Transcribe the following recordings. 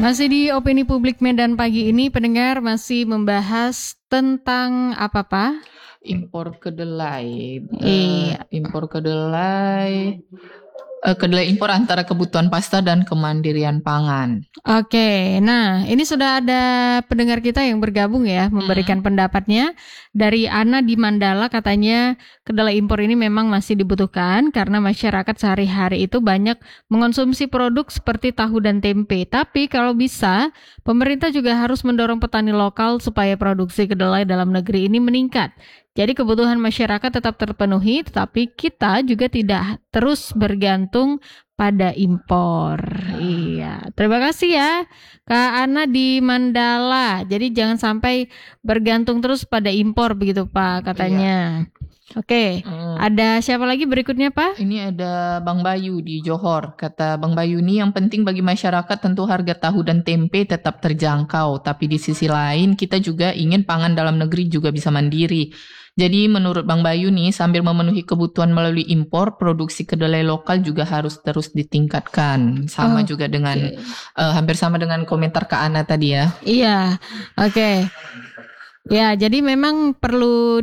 Masih di Opini Publik Medan pagi ini, pendengar masih membahas tentang apa, Pak? Impor kedelai. Iya. Impor kedelai. Kedelai impor antara kebutuhan pasar dan kemandirian pangan. Oke, nah ini sudah ada pendengar kita yang bergabung ya, memberikan pendapatnya. Dari Ana di Mandala katanya kedelai impor ini memang masih dibutuhkan karena masyarakat sehari-hari itu banyak mengonsumsi produk seperti tahu dan tempe. Tapi kalau bisa, pemerintah juga harus mendorong petani lokal supaya produksi kedelai dalam negeri ini meningkat. Jadi kebutuhan masyarakat tetap terpenuhi, tetapi kita juga tidak terus bergantung pada impor. Iya, terima kasih ya Kak Ana di Mandala. Jadi jangan sampai bergantung terus pada impor begitu Pak katanya. Oke, ada siapa lagi berikutnya Pak? Ini ada Bang Bayu di Johor. Kata Bang Bayu ini yang penting bagi masyarakat tentu harga tahu dan tempe tetap terjangkau. Tapi di sisi lain kita juga ingin pangan dalam negeri juga bisa mandiri. Jadi menurut Bang Bayu nih, sambil memenuhi kebutuhan melalui impor, produksi kedelai lokal juga harus terus ditingkatkan. Sama juga dengan, hampir sama dengan komentar Kak Ana tadi ya. Iya, oke. Ya, jadi memang perlu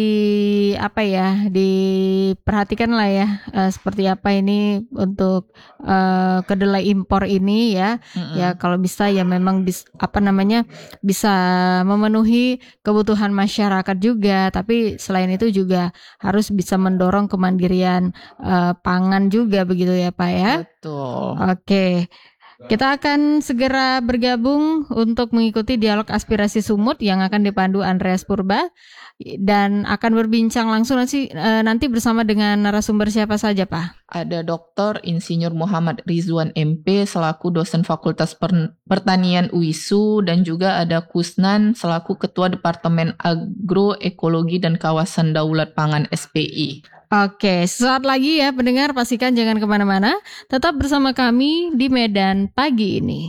diperhatikan lah ya, seperti apa ini untuk kedelai impor ini ya. Ya kalau bisa ya memang bisa memenuhi kebutuhan masyarakat juga, tapi selain itu juga harus bisa mendorong kemandirian pangan juga begitu ya Pak ya. Betul. Oke. Kita akan segera bergabung untuk mengikuti dialog aspirasi Sumut yang akan dipandu Andreas Purba dan akan berbincang langsung nanti bersama dengan narasumber siapa saja Pak? Ada Dr. Insinyur Muhammad Rizwan MP selaku dosen Fakultas Pertanian UISU dan juga ada Kusnan selaku Ketua Departemen Agroekologi dan Kawasan Daulat Pangan SPI. Oke, sesaat lagi ya pendengar, pastikan jangan kemana-mana. Tetap bersama kami di Medan pagi ini.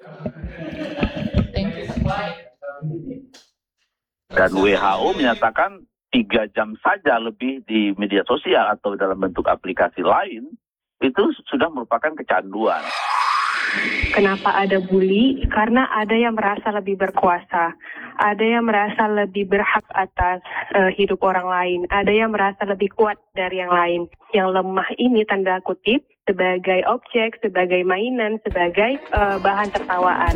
Dan WHO menyatakan 3 jam saja lebih di media sosial atau dalam bentuk aplikasi lain, itu sudah merupakan kecanduan. Kenapa ada bully? Karena ada yang merasa lebih berkuasa. Ada yang merasa lebih berhak atas hidup orang lain. Ada yang merasa lebih kuat dari yang lain. Yang lemah ini tanda kutip sebagai objek, sebagai mainan, sebagai bahan tertawaan.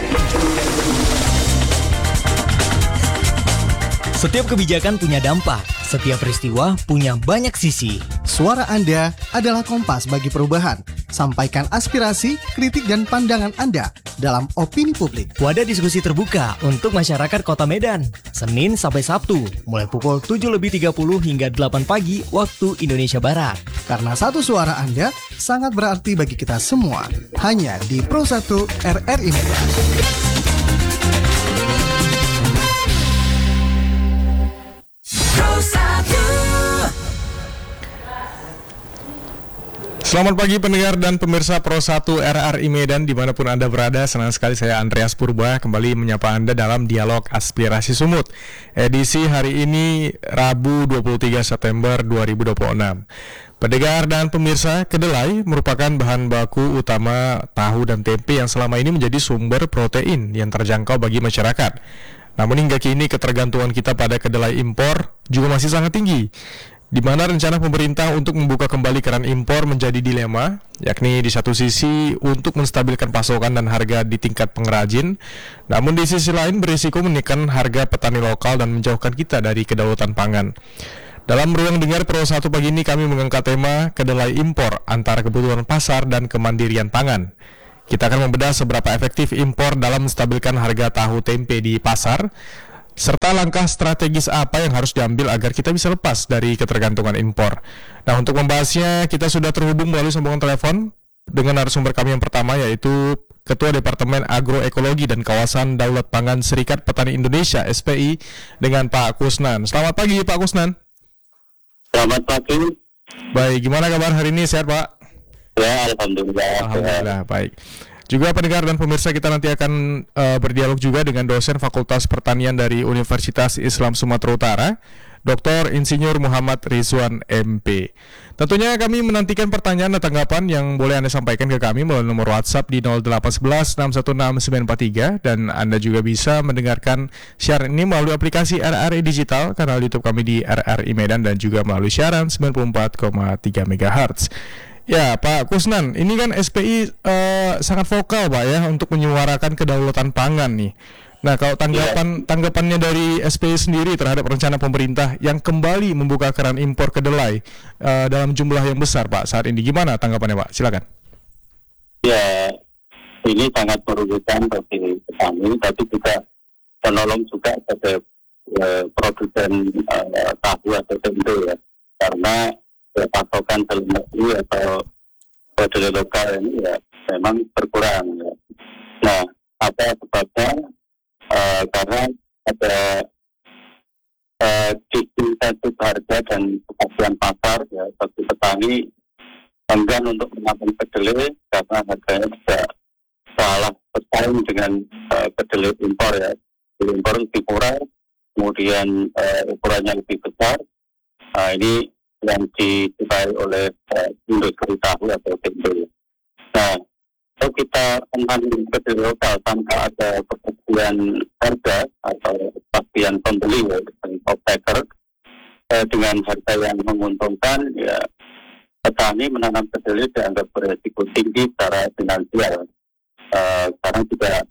Setiap kebijakan punya dampak, setiap peristiwa punya banyak sisi. Suara Anda adalah kompas bagi perubahan. Sampaikan aspirasi, kritik, dan pandangan Anda dalam Opini Publik. Wadah diskusi terbuka untuk masyarakat Kota Medan, Senin sampai Sabtu, mulai pukul 7.30 hingga 8 pagi waktu Indonesia Barat. Karena satu suara Anda sangat berarti bagi kita semua. Hanya di Pro 1 RRI Medan. Selamat pagi pendengar dan pemirsa Pro 1 RRI Medan dimanapun Anda berada. Senang sekali saya Andreas Purba kembali menyapa Anda dalam Dialog Aspirasi Sumut edisi hari ini Rabu 23 September 2026. Pendengar dan pemirsa, kedelai merupakan bahan baku utama tahu dan tempe yang selama ini menjadi sumber protein yang terjangkau bagi masyarakat. Namun hingga kini ketergantungan kita pada kedelai impor juga masih sangat tinggi, di mana rencana pemerintah untuk membuka kembali keran impor menjadi dilema, yakni di satu sisi untuk menstabilkan pasokan dan harga di tingkat pengrajin, namun di sisi lain berisiko menekan harga petani lokal dan menjauhkan kita dari kedaulatan pangan. Dalam Ruang Dengar Pro 1 pagi ini kami mengangkat tema kedelai impor antara kebutuhan pasar dan kemandirian pangan. Kita akan membedah seberapa efektif impor dalam menstabilkan harga tahu tempe di pasar, serta langkah strategis apa yang harus diambil agar kita bisa lepas dari ketergantungan impor. Nah, untuk membahasnya kita sudah terhubung melalui sambungan telepon dengan narasumber kami yang pertama, yaitu Ketua Departemen Agroekologi dan Kawasan Daulat Pangan Serikat Petani Indonesia SPI dengan Pak Kusnan. Selamat pagi Pak Kusnan. Selamat pagi. Baik, gimana kabar hari ini? Sehat Pak? Ya, Alhamdulillah. Alhamdulillah, baik. Juga pendengar dan pemirsa, kita nanti akan berdialog juga dengan dosen Fakultas Pertanian dari Universitas Islam Sumatera Utara Dr. Insinyur Muhammad Rizwan MP. Tentunya kami menantikan pertanyaan dan tanggapan yang boleh Anda sampaikan ke kami melalui nomor WhatsApp di 0811 616 943, dan Anda juga bisa mendengarkan siaran ini melalui aplikasi RRI Digital, kanal YouTube kami di RRI Medan, dan juga melalui siaran 94,3 MHz. Ya, Pak Kusnan, ini kan SPI sangat vokal, Pak, ya, untuk menyuarakan kedaulatan pangan nih. Nah, kalau tanggapannya dari SPI sendiri terhadap rencana pemerintah yang kembali membuka keran impor kedelai dalam jumlah yang besar, Pak, saat ini gimana tanggapannya, Pak? Silakan. Ya, ini sangat merugikan bagi petani, tapi juga menolong juga pada produsen tahu atau tempe ya, karena pasokan dalam negeri atau kedelai lokal ini ya memang berkurang ya. Nah, apa sebabnya? Karena ada disinsentif harga dan kepastian pasar ya, bagi petani enggan untuk menanam kedelai karena harganya tidak salah bersaing dengan kedelai impor ya. Kedelai impor lebih murah, kemudian ukurannya lebih besar. Nah, ini yang disukai oleh industri tahu atau tempe. Nah, kalau kita menanam kedelai lokal tanpa ada kepastian harga atau kepastian pembeli ya, off-taker, dengan harga yang menguntungkan, ya petani menanam kedelai dianggap beresiko tinggi secara finansial. Sekarang juga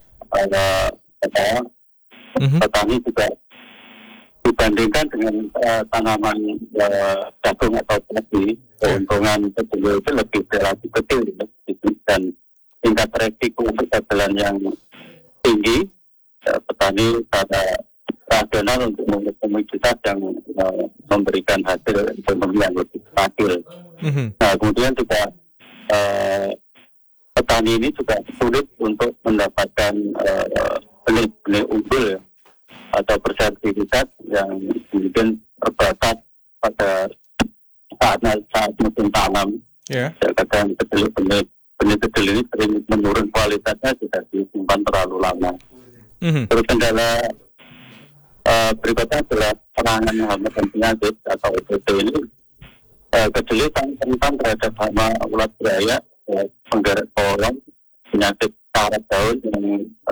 petani juga dibandingkan dengan tanaman jagung atau padi, keuntungan kedelai itu lebih relatif kecil ya, dan tingkat resiko kegagalan yang tinggi. Petani pada rasional untuk memiliki komoditas yang memberikan hasil ekonomi yang lebih stabil. Nah, kemudian juga petani ini juga sulit untuk mendapatkan benih-benih unggul ya, atau bersertifikat yang mungkin terbatas pada saat musim tanam. Kadang benih kedelai ini sering menurun kualitasnya jika disimpan terlalu lama. Terus kendala berikutnya adalah penanganan hama dan penyakit atau OPT ini. Kedelai rentan terhadap hama ulat buaya, penggeret kolong, penyakit karat daun yang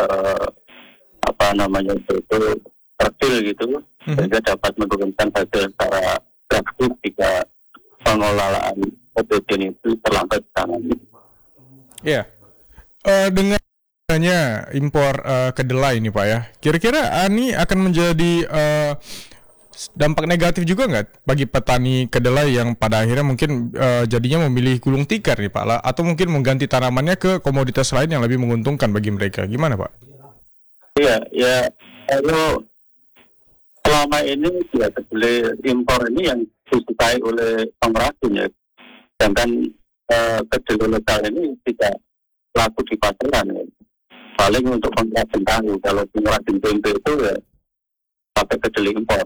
itu kecil gitu, sehingga dapat menurunkan hasil secara drastis jika pengelolaan OPT ini terlambat ditangani. Ya, dengan adanya impor kedelai ini, Pak, ya, kira-kira ini akan menjadi dampak negatif juga nggak bagi petani kedelai yang pada akhirnya mungkin jadinya memilih gulung tikar nih, Pak, atau mungkin mengganti tanamannya ke komoditas lain yang lebih menguntungkan bagi mereka? Gimana, Pak? Ya, kalau selama ini ya kedelai impor ini yang disukai oleh pengrajin ya, sedangkan kedelai lokal ini tidak laku di pasaran ya. Paling untuk pengrajin tahu, kalau pengrajin tempe itu ya pakai kedelai impor.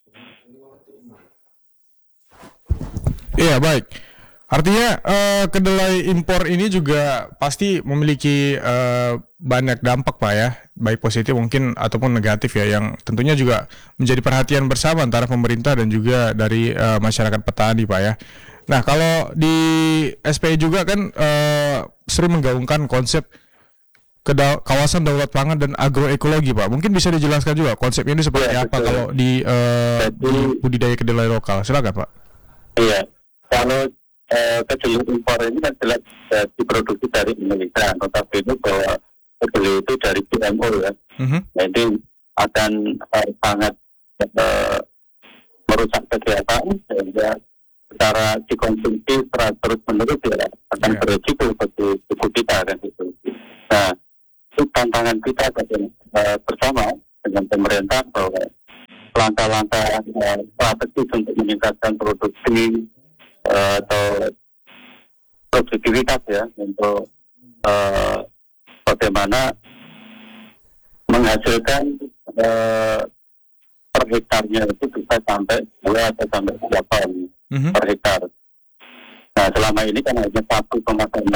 Iya, baik. Artinya kedelai impor ini juga pasti memiliki banyak dampak, Pak, ya, baik positif mungkin ataupun negatif ya, yang tentunya juga menjadi perhatian bersama antara pemerintah dan juga dari masyarakat petani, Pak, ya. Nah, kalau di SPI juga kan sering menggaungkan konsep kawasan daulat pangan dan agroekologi, Pak. Mungkin bisa dijelaskan juga konsep ini seperti apa kalau di budidaya kedelai lokal. Silakan, Pak. Iya, kalau kedelai impor ini kan jelas diproduksi dari Indonesia, tetapi itu bahwa kedelai itu dari GMO ya. Jadi akan sangat merusak kesehatan, sehingga secara dikonsumsi terus menerus ya akan beresiko bagi tubuh kita kan gitu. Nah, itu tantangan kita bersama dengan pemerintah bahwa langkah-langkah strategis untuk meningkatkan produksi atau produktivitas ya, untuk bagaimana menghasilkan per hektarnya itu bisa sampai 2 atau sampai 3 ton per hektar. Nah, selama ini kan hanya 1,5 ton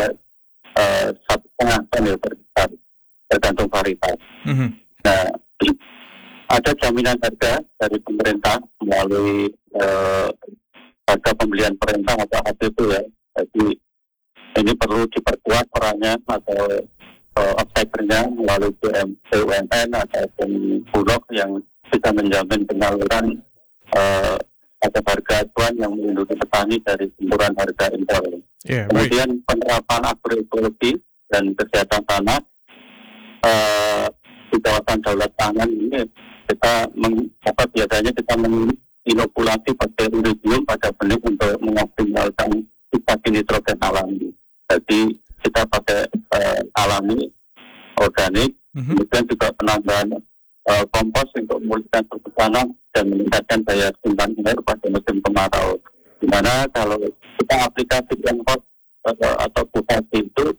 ya per hektar, tergantung varietas. Nah, ada jaminan harga dari pemerintah melalui harga pembelian pemerintah atau HPP ya. Jadi ini perlu diperkuat perannya atau off-takernya melalui BUMN ataupun Bulog yang bisa menjamin penyaluran atas harga acuan yang melindungi petani dari semburan harga impor. Kemudian penerapan agroekologi dan kesehatan tanah di kawasan daulat pangan ini biasanya kita menginokulasi bakteriodium pada benih untuk mengoptimalkan sifat nitrogen alami. Jadi kita pakai alami, organik, kemudian juga penambahan kompos untuk memulihkan struktur tanah dan meningkatkan daya simpan air pada musim kemarau. Dimana kalau kita aplikasi kompos atau bufasi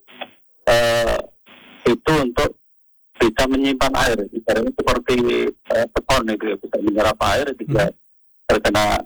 itu untuk bisa menyimpan air, misalnya seperti beton itu ya, bisa menyerap air tidak terkena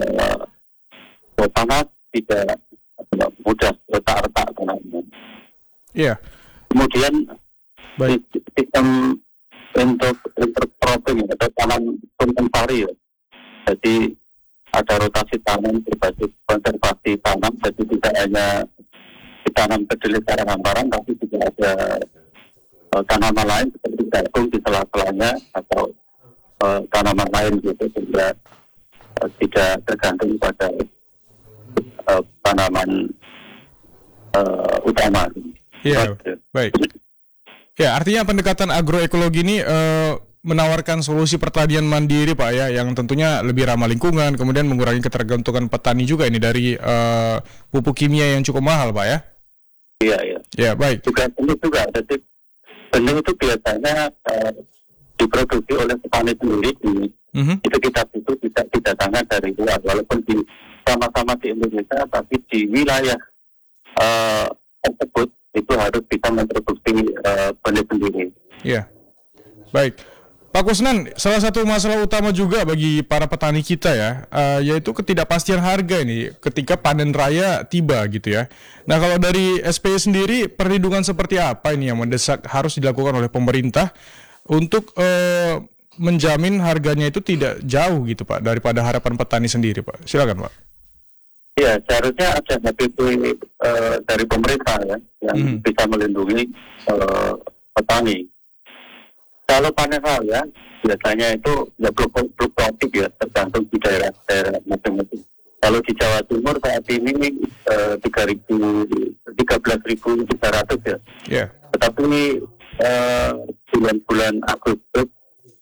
panas, tidak mudah retak-retak tanahnya. Kemudian sistem untuk intercropping atau tanam kompensari ya. Jadi ada rotasi tanam berbasis konservasi tanam, jadi tidak hanya ditanam kedelai secara hamparan, tapi juga ada tanaman lain seperti jagung di sela-selanya atau tanaman lain gitu, sehingga tidak tergantung pada tanaman utama. Baik. Ya, artinya pendekatan agroekologi ini menawarkan solusi pertanian mandiri Pak ya, yang tentunya lebih ramah lingkungan, kemudian mengurangi ketergantungan petani juga ini dari pupuk kimia yang cukup mahal Pak ya. Iya. Ya, baik. Juga jadi benih itu biasanya diproduksi oleh petani sendiri itu kita butuh tidak didatangkan dari luar, walaupun sama-sama di Indonesia, tapi di wilayah tersebut itu harus bisa memproduksi benih sendiri. Iya, baik. Pak Kusnan, salah satu masalah utama juga bagi para petani kita ya, yaitu ketidakpastian harga ini ketika panen raya tiba gitu ya. Nah kalau dari SPY sendiri, perlindungan seperti apa ini yang mendesak harus dilakukan oleh pemerintah untuk menjamin harganya itu tidak jauh gitu Pak daripada harapan petani sendiri Pak? Silakan Pak. Ya, seharusnya ada HPP dari pemerintah ya, yang bisa melindungi petani. Kalau panen raya biasanya itu ya fluktuatif ya, tergantung di daerah masing-masing. Kalau di Jawa Timur saat ini 13.300 ya. Yeah. Tetapi bulan Agustus,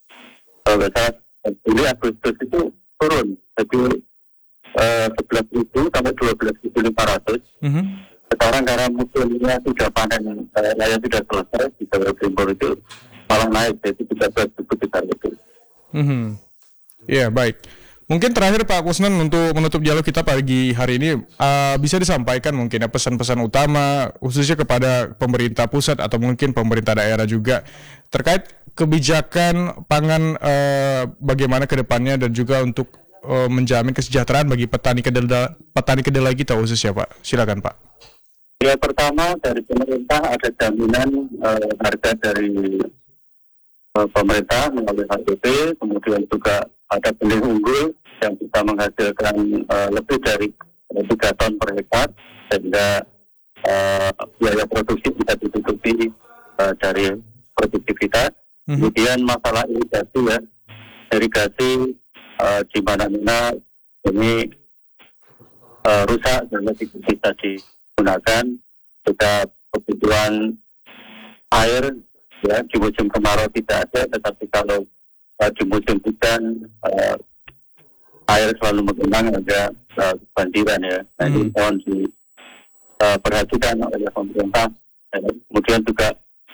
Juli Agustus itu turun, jadi 11.000 sampai 12.500. Sekarang karena musimnya sudah panen raya sudah selesai di Jawa Timur itu malah naik jadi 13.300. Ya, baik. Mungkin terakhir Pak Kusnan untuk menutup dialog kita pagi hari ini bisa disampaikan mungkin ya pesan-pesan utama khususnya kepada pemerintah pusat atau mungkin pemerintah daerah juga terkait kebijakan pangan bagaimana ke depannya dan juga untuk menjamin kesejahteraan bagi petani kedelai kita khususnya Pak. Silakan Pak. Ya, pertama dari pemerintah ada jaminan harga dari pemerintah melalui HPP, kemudian juga ada benih unggul yang bisa menghasilkan lebih dari 3 ton per hektar, sehingga biaya produksi bisa ditutupi dari produktivitas. Kemudian masalah irigasi ya, irigasi di mana-mana ini rusak dan lebih bisa digunakan. Juga kebutuhan air ya di musim kemarau tidak ada, tetapi kalau di musim hujan air selalu menggenang, ada banjiran ya. Nah ini mohon diperhatikan oleh pemerintah. Kemudian juga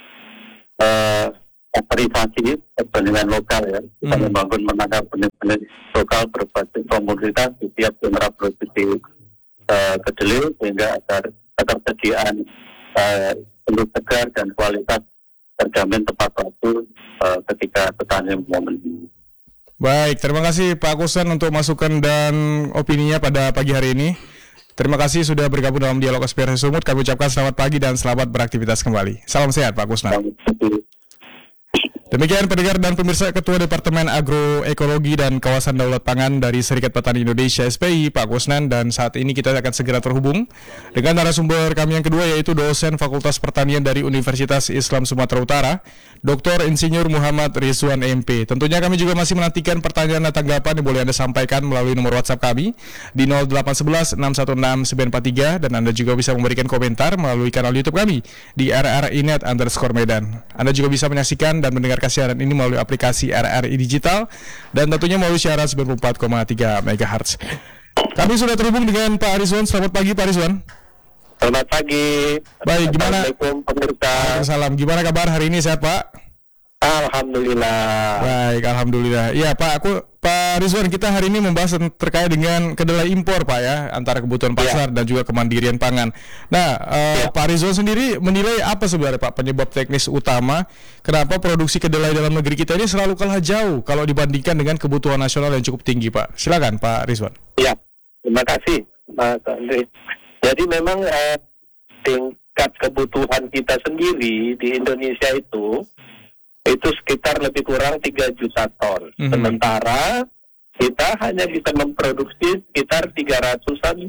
aktivisasi perbandingan lokal ya, kita membangun menangkap benih-benih lokal berbasis komoditas di tiap sentra produksi kedelai, sehingga agar ketersediaan bentuk segar dan kualitas terjamin tepat waktu ketika petani momen ini. Baik, terima kasih Pak Kusnan untuk masukan dan opininya pada pagi hari ini. Terima kasih sudah bergabung dalam Dialog Aspirasi Sumut. Kami ucapkan selamat pagi dan selamat beraktivitas kembali. Salam sehat Pak Kusnan. Demikian pendengar dan pemirsa, Ketua Departemen Agroekologi dan Kawasan Daulat Pangan dari Serikat Petani Indonesia SPI, Pak Kusnan. Dan saat ini kita akan segera terhubung dengan narasumber kami yang kedua, yaitu dosen Fakultas Pertanian dari Universitas Islam Sumatera Utara, Dr. Insinyur Muhammad Rizwan MP. Tentunya kami juga masih menantikan pertanyaan dan tanggapan yang boleh Anda sampaikan melalui nomor WhatsApp kami di 0811 616 943, dan Anda juga bisa memberikan komentar melalui kanal YouTube kami di RRINet_Medan. Anda juga bisa menyaksikan dan mendengarkan siaran ini melalui aplikasi RRI Digital dan tentunya melalui siaran 94,3 MHz. Kami sudah terhubung dengan Pak Rizwan. Selamat pagi, Pak Rizwan. Selamat pagi. Baik, gimana? Assalamualaikum pemirsa. Waalaikumsalam. Gimana kabar hari ini, sehat Pak? Alhamdulillah. Baik, alhamdulillah. Ya Pak Rizwan, kita hari ini membahas terkait dengan kedelai impor Pak ya, antara kebutuhan pasar dan juga kemandirian pangan. Nah, Pak Rizwan sendiri menilai apa sebenarnya Pak penyebab teknis utama kenapa produksi kedelai dalam negeri kita ini selalu kalah jauh kalau dibandingkan dengan kebutuhan nasional yang cukup tinggi Pak? Silakan Pak Rizwan. Ya, terima kasih Mas Andri. Jadi memang tingkat kebutuhan kita sendiri di Indonesia itu sekitar lebih kurang 3 juta ton. Sementara kita hanya bisa memproduksi sekitar 300-an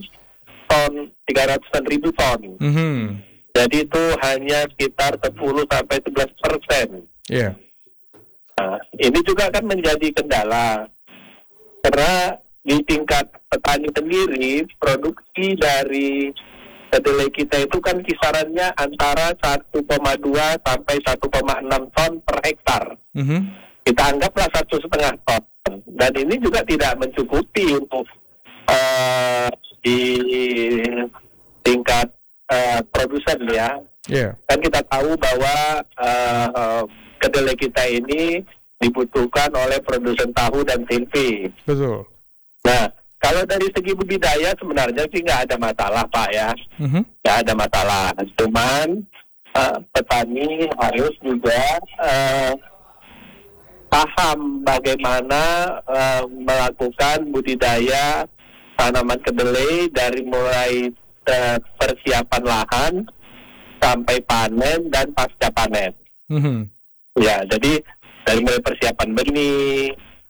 ribu ton. Jadi itu hanya sekitar 10-11%. Yeah. Nah, ini juga akan menjadi kendala. Karena di tingkat petani sendiri, produksi dari kedelai kita itu kan kisarannya antara 1,2 sampai 1,6 ton per hektar. Kita anggaplah 1,5 ton. Dan ini juga tidak mencukupi untuk di tingkat produsen ya. Kan kita tahu bahwa kedelai kita ini dibutuhkan oleh produsen tahu dan tempe. Betul. Nah, kalau dari segi budidaya sebenarnya sih nggak ada masalah Pak ya, nggak ada masalah. Cuman petani harus juga paham bagaimana melakukan budidaya tanaman kedelai dari mulai persiapan lahan sampai panen dan pasca panen. Ya, jadi dari mulai persiapan benih,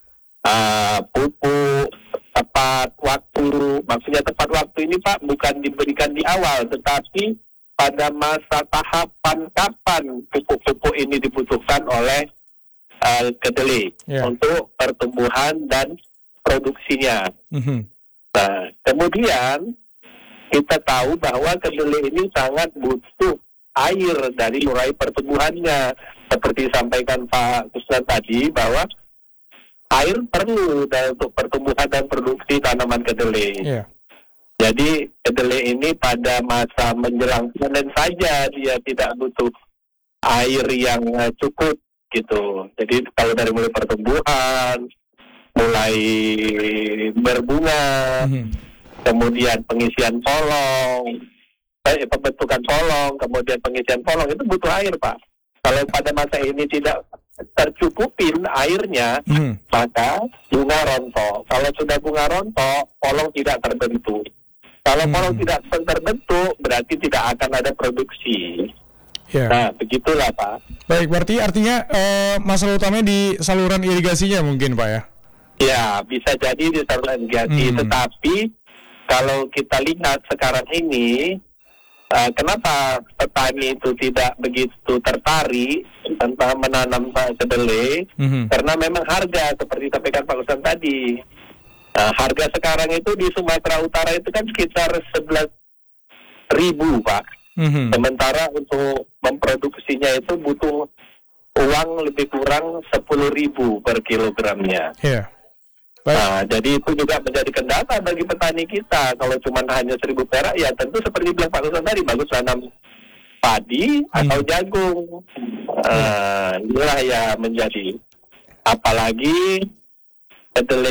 pupuk, tepat waktu. Maksudnya tepat waktu ini Pak bukan diberikan di awal, tetapi pada masa tahapan kapan pupuk-pupuk ini dibutuhkan oleh kedelai untuk pertumbuhan dan produksinya. Nah, kemudian kita tahu bahwa kedelai ini sangat butuh air dari mulai pertumbuhannya. Seperti disampaikan Pak Kusnan tadi bahwa air perlu untuk pertumbuhan dan produksi tanaman kedelai. Jadi kedelai ini pada masa menjelang panen saja dia tidak butuh air yang cukup gitu. Jadi kalau dari mulai pertumbuhan, mulai berbunga, kemudian pengisian polong, pembentukan polong, kemudian pengisian polong itu butuh air Pak. Kalau pada masa ini tidak tercukupin airnya, maka bunga rontok. Kalau sudah bunga rontok, polong tidak terbentuk. Kalau polong tidak terbentuk, berarti tidak akan ada produksi. Nah, begitulah Pak. Baik, berarti artinya masalah utamanya di saluran irigasinya mungkin Pak ya? Ya, bisa jadi di saluran irigasi. Tetapi kalau kita lihat sekarang ini, kenapa petani itu tidak begitu tertarik tentang menanam kedelai? Karena memang harga, seperti disampaikan Pak Kusnan tadi, harga sekarang itu di Sumatera Utara itu kan sekitar 11.000 Pak. Sementara untuk memproduksinya itu butuh uang lebih kurang 10.000 per kilogramnya. Nah, jadi itu juga menjadi kendala bagi petani kita. Kalau cuma hanya 1.000 perak, ya tentu seperti bilang Pak Kusnan tadi, bagus tanam padi atau jagung. Inilah ya menjadi, apalagi kedelai